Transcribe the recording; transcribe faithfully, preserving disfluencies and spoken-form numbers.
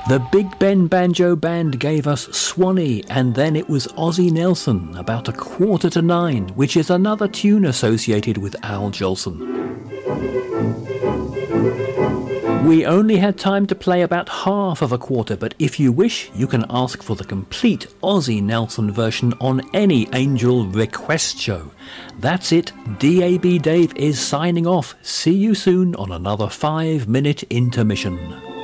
The Big Ben Banjo Band gave us Swanee, and then it was Ozzie Nelson, about a quarter to nine, which is another tune associated with Al Jolson. We only had time to play about half of a quarter, but if you wish, you can ask for the complete Ozzie Nelson version on any Angel Request show. That's it, D A B Dave is signing off. See you soon on another five minute intermission.